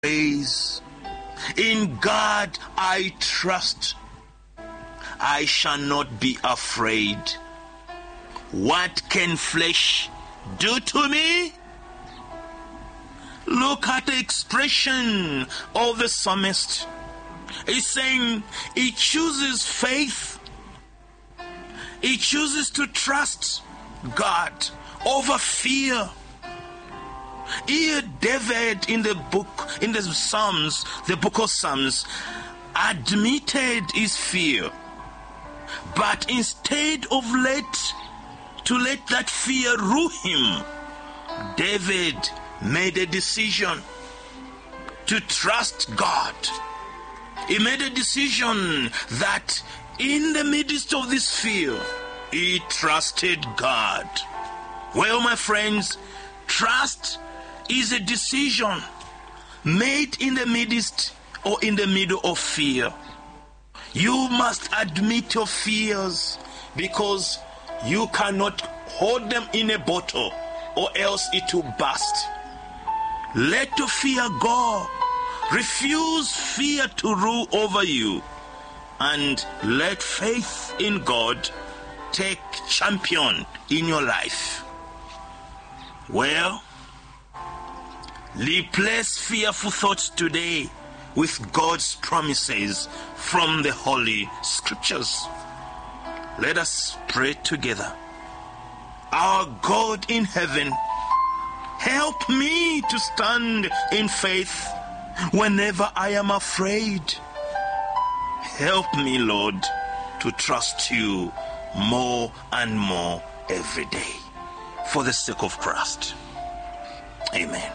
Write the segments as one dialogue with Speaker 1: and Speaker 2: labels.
Speaker 1: praise. In God I trust. I shall not be afraid. What can flesh do to me? Look at the expression of the psalmist. He's saying he chooses faith. He chooses to trust God over fear. Here David in the book of Psalms, admitted his fear. But instead of let that fear rule him, David made a decision to trust God. He made a decision that in the midst of this fear, he trusted God. Well, my friends, trust is a decision made in the midst or in the middle of fear. You must admit your fears, because you cannot hold them in a bottle or else it will burst. Let your fear go. Refuse fear to rule over you, and let faith in God take champion in your life. Well, replace fearful thoughts today with God's promises from the Holy Scriptures. Let us pray together. Our God in heaven, help me to stand in faith whenever I am afraid. Help me, Lord, to trust you more and more every day, for the sake of Christ. Amen.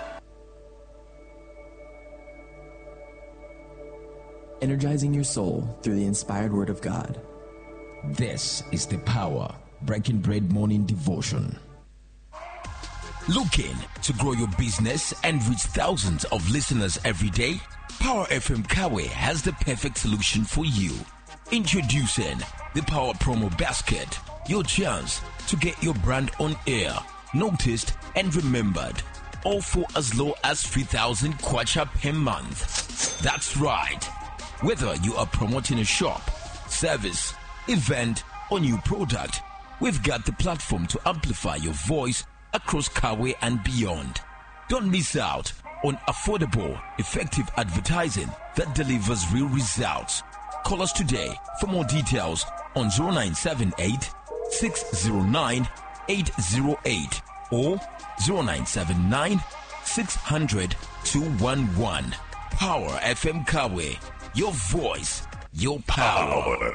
Speaker 2: Energizing your soul through the inspired word of God.
Speaker 3: This is the Power Breaking Bread Morning Devotion. Looking to grow your business and reach thousands of listeners every day? Power FM Kawe has the perfect solution for you. Introducing the Power Promo Basket, your chance to get your brand on air, noticed and remembered, all for as low as 3,000 kwacha per month. That's right. Whether you are promoting a shop, service, event, or new product, we've got the platform to amplify your voice across Kawe and beyond. Don't miss out on affordable, effective advertising that delivers real results. Call us today for more details on 0978 609 808 or 0979 600 211. Power FM Kawe. Your voice, your power.